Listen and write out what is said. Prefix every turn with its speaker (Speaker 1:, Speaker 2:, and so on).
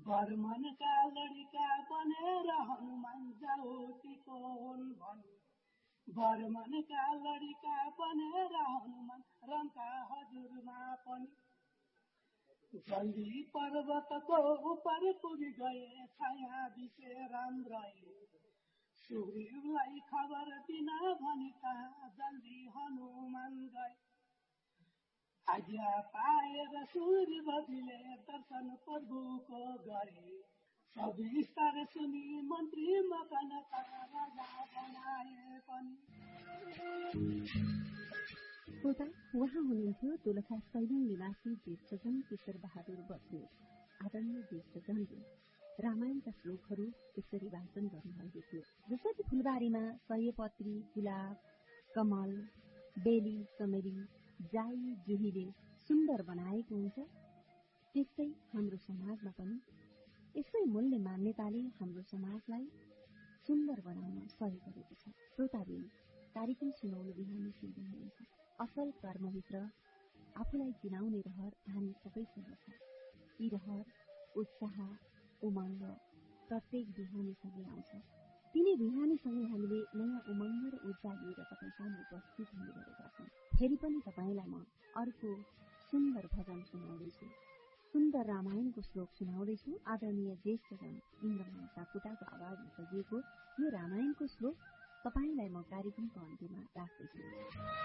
Speaker 1: बर्मनका लडिका बनेर हनुमान जाउतीको हुन् भनी बर्मनका लडिका बनेर हनुमान रङका हजुरमा पनि जल्दी पर्वतको उपर पुगी गए छाया बिसे राम रहे सुग्रीवलाई खबर दिन भनी कहाँ जल्दी हनुमान गए आज्ञा पाएर सुग्रीवजीले दर्शन प्रभुको गरे सविस्तार सुनि मन्त्री मकनका राजा बनाए पनि।
Speaker 2: उहाँ हुनुहुन्थ्यो दोलखा सैलुङ निवासी ज्येष्ठजन केशर बहादुर बस्नेत। आदरणीय ज्येष्ठजनले रामायणका श्लोकहरू यसरी वाचन गर्नुभएको थियो। जसरी फुलबारीमा सयपत्री, गुलाब, कमल, बेली, चमेली, जाई, जुहीले सुन्दर बनाएको हुन्छ, त्यस्तै हाम्रो समाजमा पनि यसै मूल्य मान्यताले हाम्रो समाजलाई सुन्दर बनाउन सहयोग गरेको छ। श्रोताबिन, कार्यक्रम सुनाउनु बिहानी सुन्दै हुनुहुन्छ। असल कर्मभित्र आफूलाई चिनाउने रहर हामी सबैसँग छ। यी रहर, उत्साह, उमङ्ग प्रत्येक बिहानीसँगै आउँछ। तिनै बिहानीसँगै हामीले नयाँ उमङ्ग र ऊर्जा लिएर तपाईँ सामु उपस्थित हुने गरेका छौँ। फेरि पनि तपाईँलाई म अर्को सुन्दर भजन सुनाउँदैछु, सुन्दर रामायणको श्लोक सुनाउँदैछु। आदरणीय ज्येष्ठजन इन्द्रमान सापकोटाको आवाजमा सजिएको यो रामायणको श्लोक तपाईँलाई म कार्यक्रमको अन्त्यमा राख्दैछु।